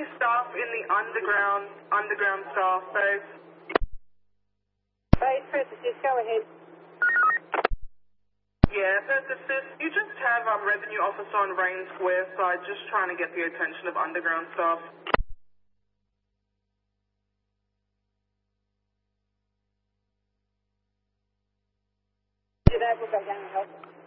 staff in the underground staff base. Base, first assist, go ahead. Yeah, first assist. You just have revenue officer on Rain Square side, just trying to get the attention of underground staff. Did I book a young help?